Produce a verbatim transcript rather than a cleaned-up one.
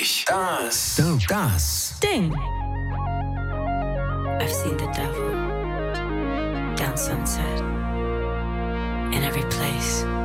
ich. Das. Das. Ding. I've seen the devil down Sunset, in every place.